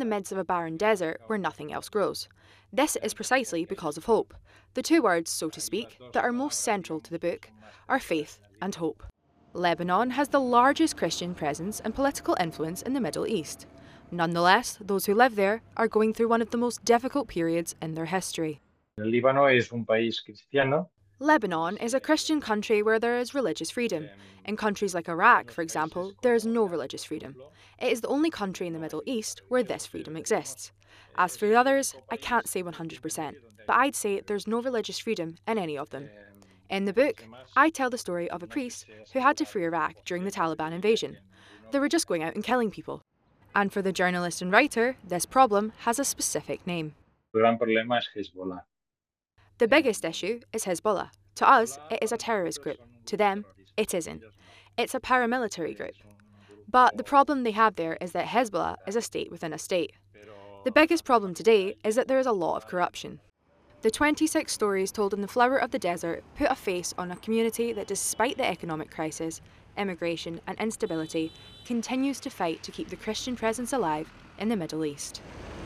the midst of a barren desert where nothing else grows. This is precisely because of hope. The two words, so to speak, that are most central to the book are faith and hope. Lebanon has the largest Christian presence and political influence in the Middle East. Nonetheless, those who live there are going through one of the most difficult periods in their history. El Líbano es un país cristiano. Lebanon is a Christian country where there is religious freedom. In countries like Iraq, for example, there is no religious freedom. It is the only country in the Middle East where this freedom exists. As for the others, I can't say 100%, but I'd say there's no religious freedom in any of them. In the book, I tell the story of a priest who had to free Iraq during the Taliban invasion. They were just going out and killing people. And for the journalist and writer, this problem has a specific name. El gran problema es Hezbollah. The biggest issue is Hezbollah. To us, it is a terrorist group. To them, it isn't. It's a paramilitary group. But the problem they have there is that Hezbollah is a state within a state. The biggest problem today is that there is a lot of corruption. The 26 stories told in The Flower of the Desert put a face on a community that, despite the economic crisis, immigration and instability, continues to fight to keep the Christian presence alive in the Middle East.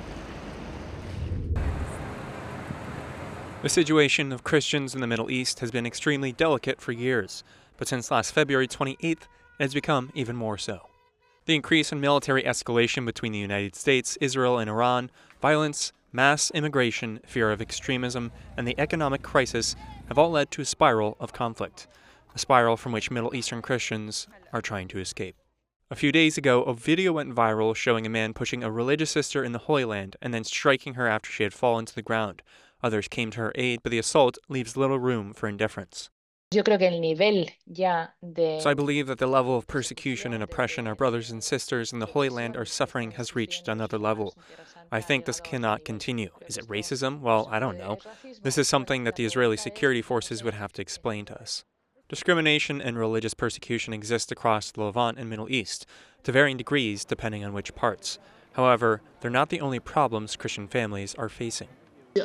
The situation of Christians in the Middle East has been extremely delicate for years, but since last February 28th, it has become even more so. The increase in military escalation between the United States, Israel, and Iran, violence, mass immigration, fear of extremism, and the economic crisis have all led to a spiral of conflict, a spiral from which Middle Eastern Christians are trying to escape. A few days ago, a video went viral showing a man pushing a religious sister in the Holy Land and then striking her after she had fallen to the ground. Others came to her aid, but the assault leaves little room for indifference. So I believe that the level of persecution and oppression our brothers and sisters in the Holy Land are suffering has reached another level. I think this cannot continue. Is it racism? Well, I don't know. This is something that the Israeli security forces would have to explain to us. Discrimination and religious persecution exist across the Levant and Middle East, to varying degrees depending on which parts. However, they're not the only problems Christian families are facing. At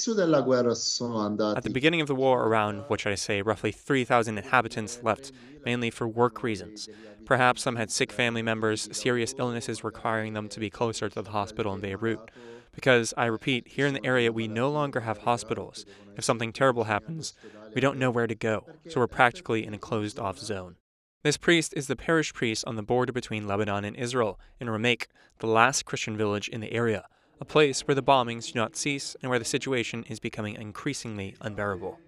the beginning of the war, around, what should I say, roughly 3,000 inhabitants left, mainly for work reasons. Perhaps some had sick family members, serious illnesses requiring them to be closer to the hospital in Beirut. Because, I repeat, here in the area we no longer have hospitals. If something terrible happens, we don't know where to go, so we're practically in a closed-off zone. This priest is the parish priest on the border between Lebanon and Israel, in Ramek, the last Christian village in the area. A place where the bombings do not cease and where the situation is becoming increasingly unbearable.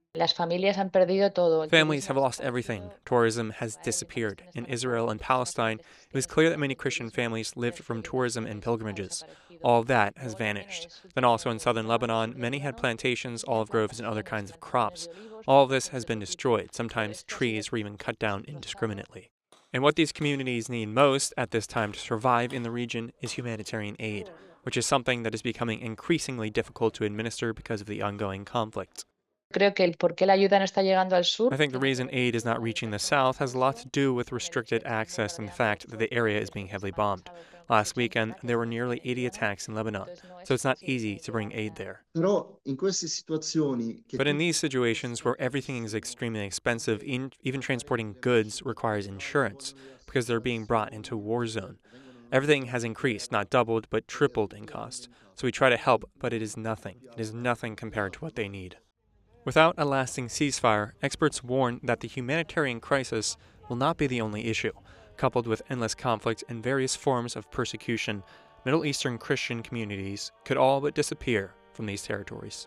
Families have lost everything. Tourism has disappeared. In Israel and Palestine, it was clear that many Christian families lived from tourism and pilgrimages. All of that has vanished. Then also in southern Lebanon, many had plantations, olive groves, and other kinds of crops. All of this has been destroyed. Sometimes trees were even cut down indiscriminately. And what these communities need most at this time to survive in the region is humanitarian aid, which is something that is becoming increasingly difficult to administer because of the ongoing conflict. I think the reason aid is not reaching the south has a lot to do with restricted access and the fact that the area is being heavily bombed. Last weekend, there were nearly 80 attacks in Lebanon, so it's not easy to bring aid there. But in these situations where everything is extremely expensive, even transporting goods requires insurance because they're being brought into a war zone. Everything has increased, not doubled, but tripled in cost. So we try to help, but it is nothing. It is nothing compared to what they need. Without a lasting ceasefire, experts warn that the humanitarian crisis will not be the only issue. Coupled with endless conflict and various forms of persecution, Middle Eastern Christian communities could all but disappear from these territories.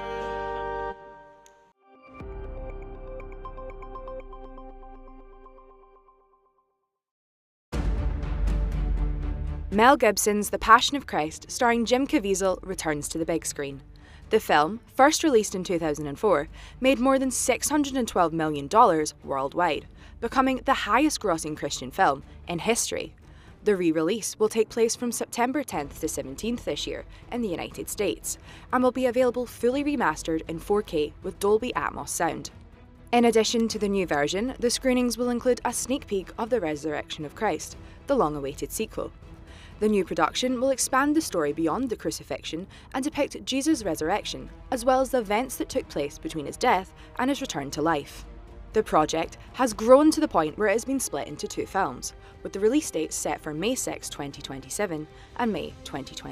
Mel Gibson's The Passion of Christ, starring Jim Caviezel, returns to the big screen. The film, first released in 2004, made more than $612 million worldwide, becoming the highest-grossing Christian film in history. The re-release will take place from September 10th to 17th this year in the United States, and will be available fully remastered in 4K with Dolby Atmos sound. In addition to the new version, the screenings will include a sneak peek of The Resurrection of Christ, the long-awaited sequel. The new production will expand the story beyond the crucifixion and depict Jesus' resurrection, as well as the events that took place between his death and his return to life. The project has grown to the point where it has been split into two films, with the release dates set for May 6, 2027 and May 2028.